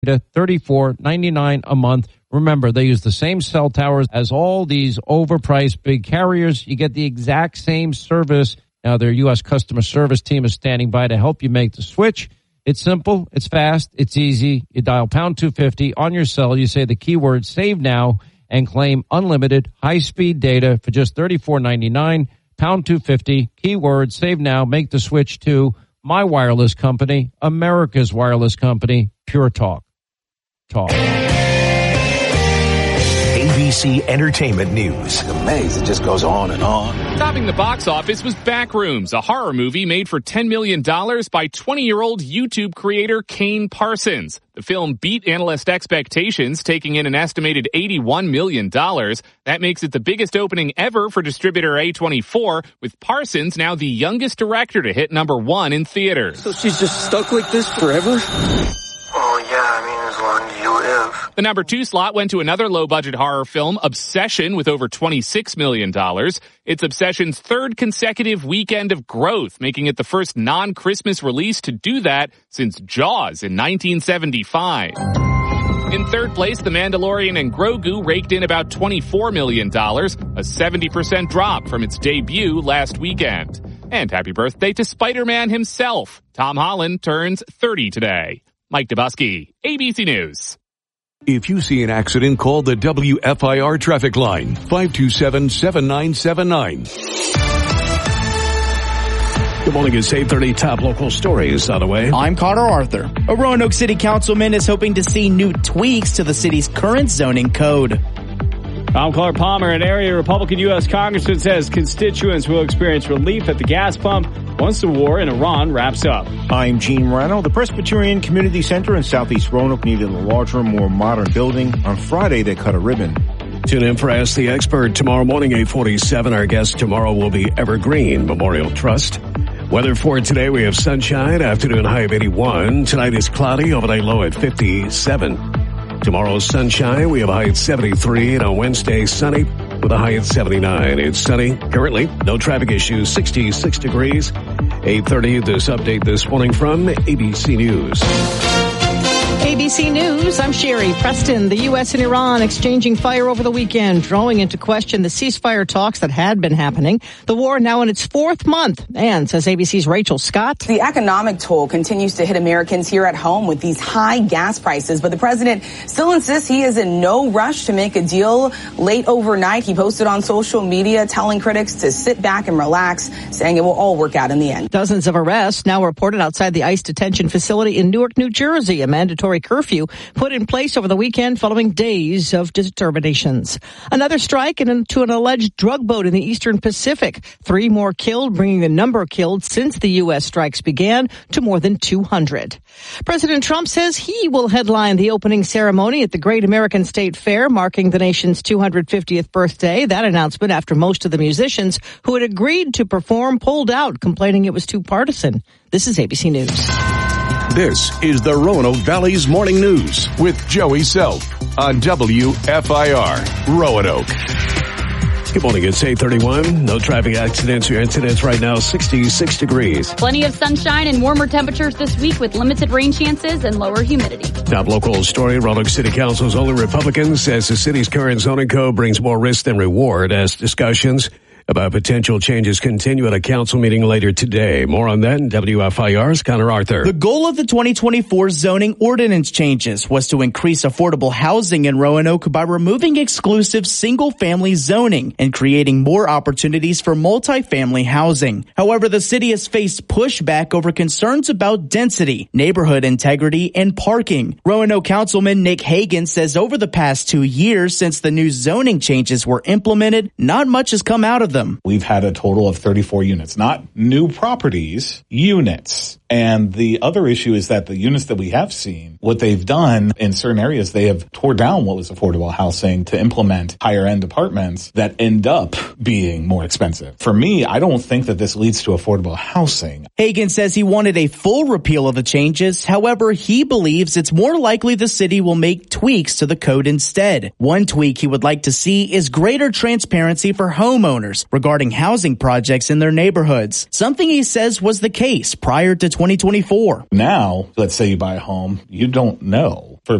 $34.99 a month. Remember, they use the same cell towers as all these overpriced big carriers. You get the exact same service. Now, their U.S. customer service team is standing by to help you make the switch. It's simple, it's fast, it's easy. You dial pound 250 on your cell. You say the keyword save now and claim unlimited high-speed data for just $34.99. Pound 250, keyword save now. Make the switch to my wireless company, America's wireless company, Pure Talk. ABC Entertainment News. Amazing. It just goes on and on. Topping the box office was Backrooms, a horror movie made for $10 million by 20-year-old YouTube creator Kane Parsons. The film beat analyst expectations, taking in an estimated $81 million. That makes it the biggest opening ever for distributor A24, with Parsons now the youngest director to hit #1 in theaters. So she's just stuck like this forever? Oh, yeah, as long as you live. The #2 slot went to another low-budget horror film, Obsession, with over $26 million. It's Obsession's third consecutive weekend of growth, making it the first non-Christmas release to do that since Jaws in 1975. In third place, The Mandalorian and Grogu raked in about $24 million, a 70% drop from its debut last weekend. And happy birthday to Spider-Man himself. Tom Holland turns 30 today. Mike Dubusky, ABC News. If you see an accident, call the WFIR traffic line, 527-7979. Good morning, it's 8:30. Top local stories on the way. I'm Carter Arthur. A Roanoke City councilman is hoping to see new tweaks to the city's current zoning code. I'm Clark Palmer. An area Republican U.S. congressman says constituents will experience relief at the gas pump once the war in Iran wraps up. I'm Gene Morano. The Presbyterian Community Center in Southeast Roanoke needed a larger, more modern building. On Friday, they cut a ribbon. Tune in for Ask the Expert tomorrow morning, 8:47. Our guest tomorrow will be Evergreen Memorial Trust. Weather for today, we have sunshine, afternoon high of 81. Tonight is cloudy, overnight low at 57. Tomorrow's sunshine, we have a high at 73, and on Wednesday, sunny with a high at 79. It's sunny currently, no traffic issues, 66 degrees. 8:30, this update this morning from ABC News. ABC News, I'm Sherry Preston. The U.S. and Iran exchanging fire over the weekend, drawing into question the ceasefire talks that had been happening. The war now in its fourth month, and says ABC's Rachel Scott. The economic toll continues to hit Americans here at home with these high gas prices, but the president still insists he is in no rush to make a deal. Late overnight, he posted on social media telling critics to sit back and relax, saying it will all work out in the end. Dozens of arrests now reported outside the ICE detention facility in Newark, New Jersey, a mandatory curfew put in place over the weekend following days of determinations. Another strike into an alleged drug boat in the Eastern Pacific. 3 more killed, bringing the number killed since the U.S. strikes began to more than 200. President Trump says he will headline the opening ceremony at the Great American State Fair, marking the nation's 250th birthday. That announcement after most of the musicians who had agreed to perform pulled out, complaining it was too partisan. This is ABC News. This is the Roanoke Valley's Morning News with Joey Self on WFIR Roanoke. Good morning, it's 8:31. No traffic accidents or incidents right now, 66 degrees. Plenty of sunshine and warmer temperatures this week with limited rain chances and lower humidity. Top local story, Roanoke City Council's only Republican says the city's current zoning code brings more risk than reward as discussions about potential changes continue at a council meeting later today. More on that in WFIR's Connor Arthur. The goal of the 2024 zoning ordinance changes was to increase affordable housing in Roanoke by removing exclusive single-family zoning and creating more opportunities for multifamily housing. However, the city has faced pushback over concerns about density, neighborhood integrity, and parking. Roanoke Councilman Nick Hagan says over the past 2 years since the new zoning changes were implemented, not much has come out of them. We've had a total of 34 units, not new properties, units. And the other issue is that the units that we have seen, what they've done in certain areas, they have tore down what was affordable housing to implement higher end apartments that end up being more expensive. For me, I don't think that this leads to affordable housing. Hagan says he wanted a full repeal of the changes. However, he believes it's more likely the city will make tweaks to the code instead. One tweak he would like to see is greater transparency for homeowners regarding housing projects in their neighborhoods, something he says was the case prior to 2024. Now, let's say you buy a home, you don't know for